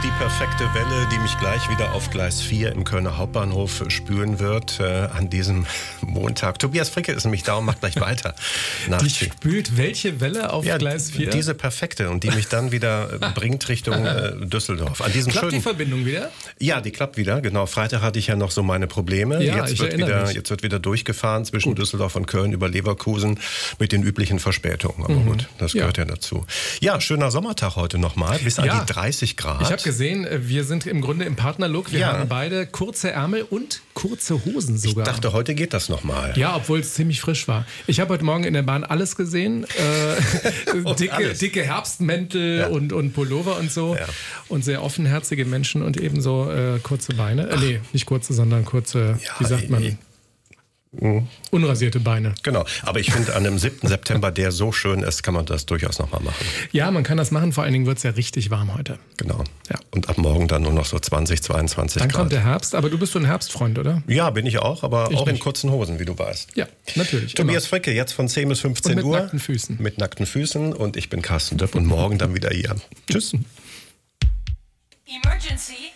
Die perfekte Welle, die mich gleich wieder auf Gleis 4 im Kölner Hauptbahnhof spüren wird an diesem Montag. Tobias Fricke ist nämlich da und macht gleich weiter. Die spült welche Welle auf Gleis 4? Diese perfekte und die mich dann wieder bringt Richtung Düsseldorf. An diesem klappt die Verbindung wieder? Ja, die klappt wieder. Genau, Freitag hatte ich ja noch so meine Probleme. Ja, jetzt wird wieder durchgefahren zwischen Düsseldorf und Köln über Leverkusen mit den üblichen Verspätungen. Aber gut, das gehört ja dazu. Ja, schöner Sommertag heute nochmal, bis an die 30 Grad. Ich habe gesehen, wir sind im Grunde im Partnerlook. Wir haben beide kurze Ärmel und kurze Hosen sogar. Ich dachte, heute geht das nochmal. Ja, obwohl es ziemlich frisch war. Ich habe heute Morgen in der Bahn alles gesehen. Dicke Herbstmäntel und Pullover und so. Ja. Und sehr offenherzige Menschen und ebenso kurze Beine. Nee, nicht kurze, sondern kurze, wie sagt man? Unrasierte Beine. Genau, aber ich finde, an dem 7. September, der so schön ist, kann man das durchaus nochmal machen. Ja, man kann das machen, vor allen Dingen wird es ja richtig warm heute. Genau, ja. Und ab morgen dann nur noch so 20, 22 Grad. Dann kommt der Herbst, aber du bist so ein Herbstfreund, oder? Ja, bin ich auch, aber auch in kurzen Hosen, wie du weißt. Ja, natürlich. Tobias Fricke, jetzt von 10 bis 15 Uhr. Mit nackten Füßen. Mit nackten Füßen und ich bin Carsten Döpp und morgen dann wieder hier. Tschüss. Emergency.